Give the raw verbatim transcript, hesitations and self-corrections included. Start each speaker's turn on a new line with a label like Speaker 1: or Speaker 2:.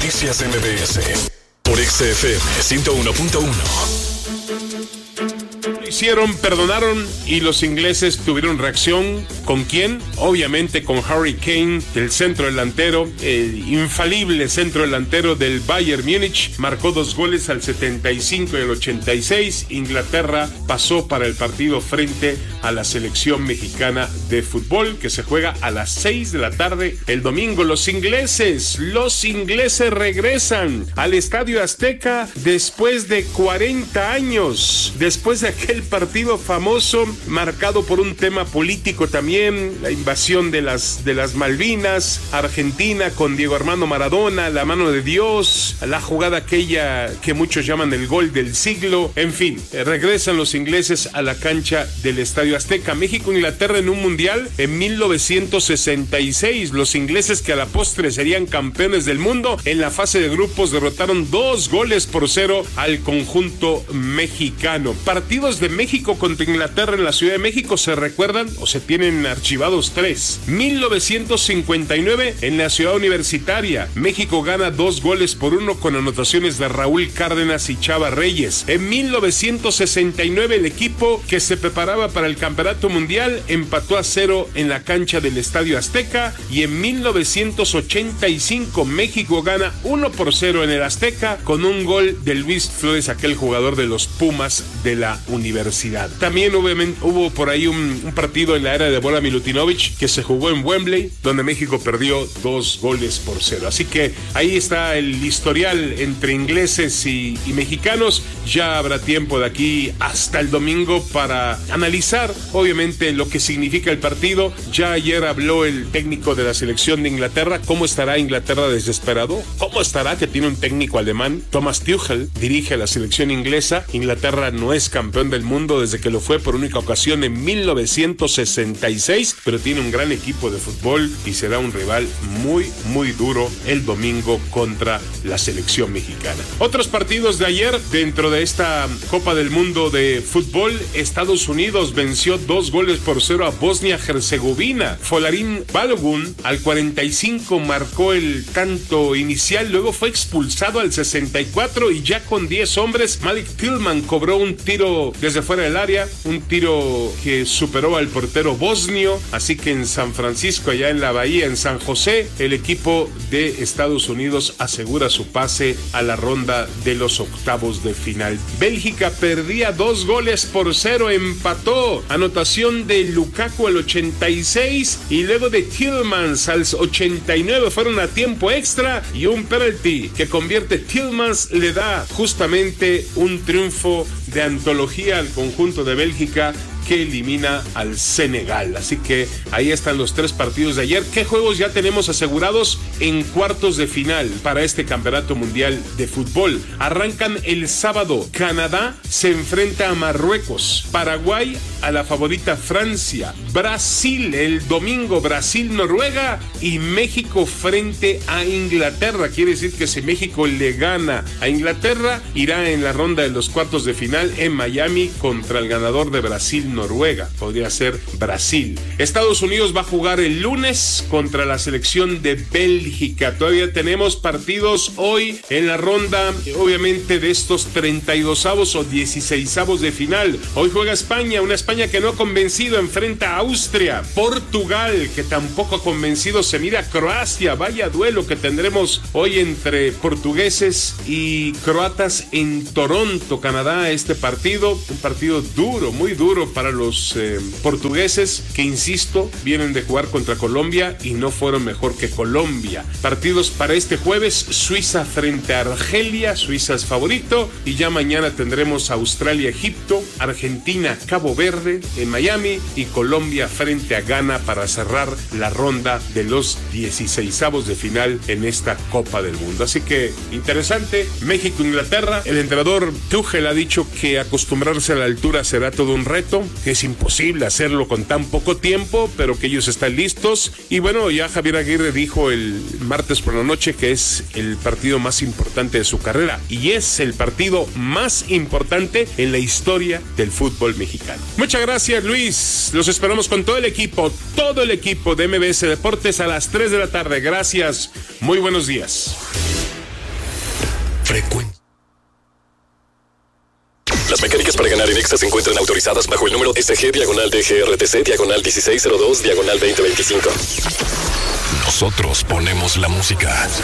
Speaker 1: Noticias M B S por X F M ciento uno punto uno.
Speaker 2: Hicieron, perdonaron y los ingleses tuvieron reacción. ¿Con quién? Obviamente con Harry Kane, el centro delantero, el infalible centro delantero del Bayern Múnich. Marcó dos goles al setenta y cinco y al ochenta y seis. Inglaterra pasó para el partido frente a la selección mexicana de fútbol, que se juega a las seis de la tarde el domingo. Los ingleses, los ingleses regresan al Estadio Azteca después de cuarenta años, después de aquel partido famoso marcado por un tema político también, la invasión de las, de las Malvinas, Argentina con Diego Armando Maradona, la mano de Dios, la jugada aquella que muchos llaman el gol del siglo. En fin, regresan los ingleses a la cancha del Estadio Azteca. México-Inglaterra en un mundial en mil novecientos sesenta y seis. Los ingleses, que a la postre serían campeones del mundo, en la fase de grupos derrotaron dos goles por cero al conjunto mexicano. Partidos de México contra Inglaterra en la Ciudad de México, ¿se recuerdan o se tienen archivados tres? mil novecientos cincuenta y nueve en la Ciudad Universitaria, México gana dos goles por uno con anotaciones de Raúl Cárdenas y Chava Reyes. En mil novecientos sesenta y nueve el equipo que se preparaba para el Campeonato Mundial empató a cero en la cancha del Estadio Azteca, y en mil novecientos ochenta y cinco México gana uno por cero en el Azteca con un gol de Luis Flores, aquel jugador de los Pumas de la universidad. También obviamente hubo por ahí un, un partido en la era de Bola Milutinovic que se jugó en Wembley, donde México perdió dos goles por cero. Así que ahí está el historial entre ingleses y, y mexicanos. Ya habrá tiempo de aquí hasta el domingo para analizar obviamente lo que significa el partido. Ya ayer habló el técnico de la selección de Inglaterra. ¿Cómo estará Inglaterra desesperado? ¿Cómo estará que tiene un técnico alemán? Thomas Tuchel dirige a la selección inglesa. Inglaterra no es campeón del mundo desde que lo fue por única ocasión en mil novecientos sesenta y seis, pero tiene un gran equipo de fútbol y será un rival muy, muy duro el domingo contra la selección mexicana. Otros partidos de ayer dentro de esta Copa del Mundo de fútbol: Estados Unidos venció dos goles por cero a Bosnia-Herzegovina. Folarin Balogun al cuarenta y cinco marcó el tanto inicial, luego fue expulsado al sesenta y cuatro y ya con diez hombres Malik Tillman cobró un tiro desde fuera del área, un tiro que superó al portero bosnio. Así que en San Francisco, allá en la Bahía, en San José, el equipo de Estados Unidos asegura su pase a la ronda de los octavos de final. Bélgica perdía dos goles por cero, empató. Anotación de Lukaku al ochenta y seis y luego de Tillmans al ochenta y nueve. Fueron a tiempo extra y un penalti que convierte Tillmans le da justamente un triunfo de antología al conjunto de Bélgica, que elimina al Senegal. Así que ahí están los tres partidos de ayer. ¿Qué juegos ya tenemos asegurados en cuartos de final para este Campeonato Mundial de Fútbol? Arrancan el sábado. Canadá se enfrenta a Marruecos, Paraguay a la favorita Francia, Brasil el domingo, Brasil-Noruega, y México frente a Inglaterra. Quiere decir que si México le gana a Inglaterra, irá en la ronda de los cuartos de final en Miami contra el ganador de Brasil-Noruega. Noruega, podría ser Brasil. Estados Unidos va a jugar el lunes contra la selección de Bélgica. Todavía tenemos partidos hoy en la ronda, obviamente, de estos treinta y dosavos o dieciseisavos de final. Hoy juega España, una España que no ha convencido, enfrenta a Austria. Portugal, que tampoco ha convencido, se mira a Croacia. Vaya duelo que tendremos hoy entre portugueses y croatas en Toronto, Canadá. Este partido, un partido duro, muy duro para los eh, portugueses, que insisto, vienen de jugar contra Colombia y no fueron mejor que Colombia. Partidos para este jueves: Suiza frente a Argelia, Suiza es favorito, y ya mañana tendremos Australia-Egipto, Argentina-Cabo Verde en Miami y Colombia frente a Ghana para cerrar la ronda de los dieciseisavos de final en esta Copa del Mundo. Así que interesante. México-Inglaterra, el entrenador Tuchel ha dicho que acostumbrarse a la altura será todo un reto, que es imposible hacerlo con tan poco tiempo, pero que ellos están listos. Y bueno, ya Javier Aguirre dijo el martes por la noche que es el partido más importante de su carrera, y es el partido más importante en la historia del fútbol mexicano. Muchas gracias, Luis. Los esperamos con todo el equipo, todo el equipo de M B S Deportes a las tres de la tarde. Gracias. Muy buenos días.
Speaker 1: Frecuencia.
Speaker 3: Las mecánicas para ganar en Exa se encuentran autorizadas bajo el número S G diagonal D G R T C diagonal dieciséis cero dos diagonal veinte veinticinco.
Speaker 1: Nosotros ponemos la música.